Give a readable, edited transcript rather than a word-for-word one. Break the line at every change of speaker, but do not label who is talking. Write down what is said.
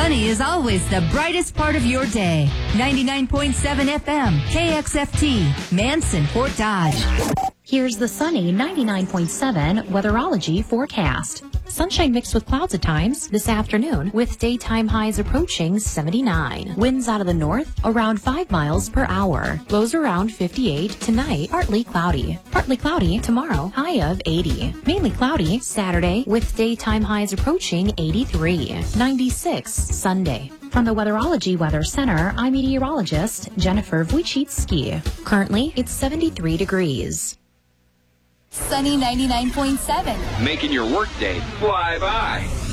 Sunny is always the brightest part of your day. 99.7 FM, KXFT, Manson, Fort Dodge.
Here's the sunny 99.7 weatherology forecast. Sunshine mixed with clouds at times this afternoon with daytime highs approaching 79. Winds out of the north around 5 miles per hour. Lows around 58 tonight, partly cloudy. Partly cloudy tomorrow, high of 80. Mainly cloudy Saturday with daytime highs approaching 83. 96 Sunday. From the Weatherology Weather Center, I'm meteorologist Jennifer Wojcicki. Currently, it's 73 degrees.
Sunny 99.7.
Making your workday fly by.